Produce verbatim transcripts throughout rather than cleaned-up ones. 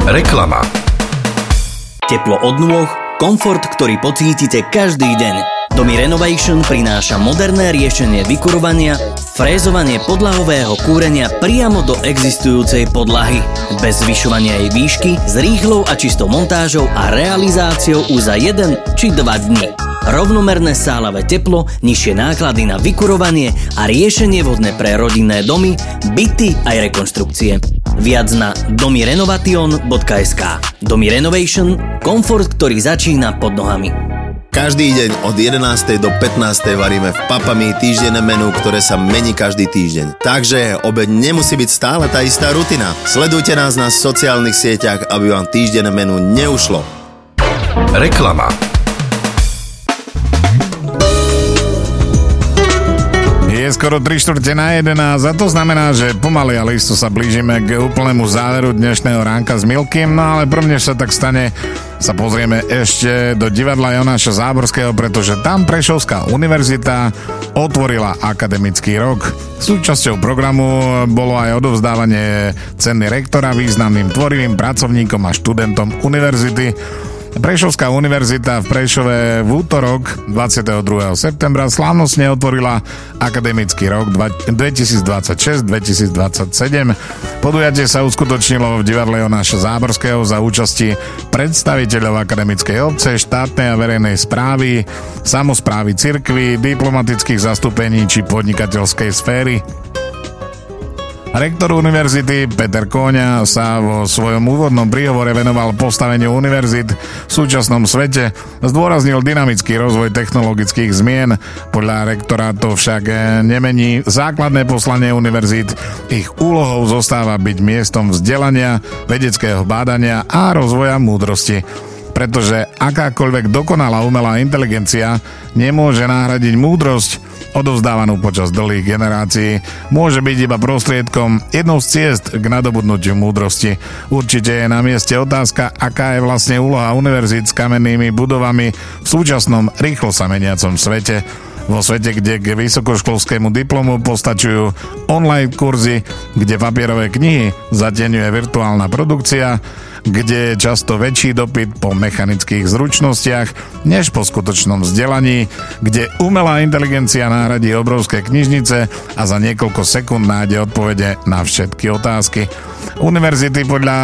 Reklama. Teplo od nôh, komfort, ktorý pocítite každý deň. Domy Renovation prináša moderné riešenie vykurovania, frézovanie podlahového kúrenia priamo do existujúcej podlahy. Bez zvyšovania jej výšky, s rýchlou a čistou montážou a realizáciou už za jeden či dva dni. Rovnomerné sálavé teplo, nižšie náklady na vykurovanie a riešenie vhodné pre rodinné domy, byty aj rekonštrukcie. Viac na domy renovation bodka es ká. Domy Renovation, komfort, ktorý začína pod nohami. Každý deň od jedenástej do pätnástej varíme v Papami týždenné menu, ktoré sa mení každý týždeň. Takže obeď nemusí byť stále tá istá rutina. Sledujte nás na sociálnych sieťach, aby vám týždenné menu neušlo. Reklama. Je skoro tri štvrte na jedenásť a to znamená, že pomaly a listo sa blížime k úplnému záveru dnešného ránka s Milkym, no ale prvne sa tak stane, sa pozrieme ešte do divadla Jonáša Záborského, pretože tam Prešovská univerzita otvorila akademický rok. Súčasťou programu bolo aj odovzdávanie ceny rektora významným tvorivým pracovníkom a študentom univerzity. Prešovská univerzita v Prešove v útorok dvadsiateho druhého septembra slávnostne otvorila akademický rok dvetisícdvadsaťšesť dvetisícdvadsaťsedem. Podujatie sa uskutočnilo v divadle Jonáša Záborského za účasti predstaviteľov akademickej obce, štátnej a verejnej správy, samosprávy cirkvi, diplomatických zastúpení či podnikateľskej sféry. Rektor univerzity Peter Kóňa sa vo svojom úvodnom príhovore venoval postaveniu univerzít v súčasnom svete, zdôraznil dynamický rozvoj technologických zmien. Podľa rektora to však nemení základné poslanie univerzít. Ich úlohou zostáva byť miestom vzdelania, vedeckého bádania a rozvoja múdrosti. Pretože akákoľvek dokonalá umelá inteligencia nemôže nahradiť múdrosť, odovzdávanú počas dlhých generácií, môže byť iba prostriedkom, jednou z ciest k nadobudnutiu múdrosti. Určite je na mieste otázka, aká je vlastne úloha univerzít s kamennými budovami v súčasnom rýchlo sa meniacom svete. Vo svete, kde k vysokoškolskému diplomu postačujú online kurzy, kde papierové knihy zatieňuje virtuálna produkcia, kde je často väčší dopyt po mechanických zručnostiach než po skutočnom vzdelaní, kde umelá inteligencia nahradí obrovské knižnice a za niekoľko sekúnd nájde odpovede na všetky otázky. Univerzity podľa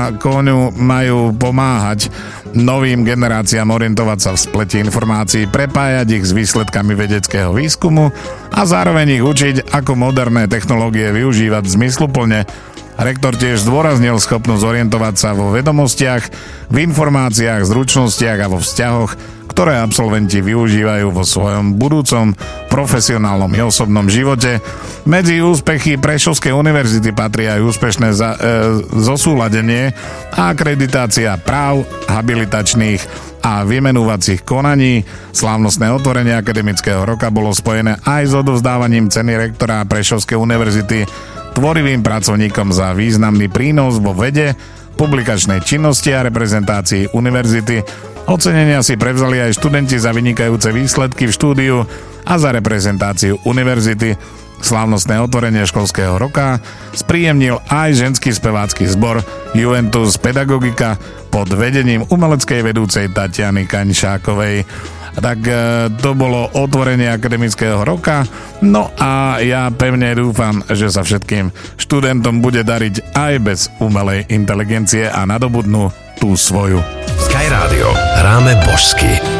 Kóňu majú pomáhať novým generáciám orientovať sa v spleti informácií, prepájať ich s výsledkami vedeckého výskumu a zároveň ich učiť, ako moderné technológie využívať zmysluplne. Rektor tiež zdôraznil schopnosť orientovať sa vo vedomostiach, v informáciách, zručnostiach a vo vzťahoch, ktoré absolventi využívajú vo svojom budúcom profesionálnom i osobnom živote. Medzi úspechy Prešovskej univerzity patrí aj úspešné za, e, zosúladenie a akreditácia práv, habilitačných a vymenúvacích konaní. Slávnostné otvorenie akademického roka bolo spojené aj s odovzdávaním ceny rektora Prešovskej univerzity tvorivým pracovníkom za významný prínos vo vede, publikačnej činnosti a reprezentácii univerzity. Ocenenia si prevzali aj študenti za vynikajúce výsledky v štúdiu a za reprezentáciu univerzity. Slávnostné otvorenie školského roka spríjemnil aj ženský spevácky zbor Juventus Pedagogika pod vedením umeleckej vedúcej Tatiany Kaňšákovej. Tak to bolo otvorenie akademického roka. No a ja pevne dúfam, že sa všetkým študentom bude dariť aj bez umelej inteligencie a nadobudnú tú svoju. Sky Radio. Hráme božsky.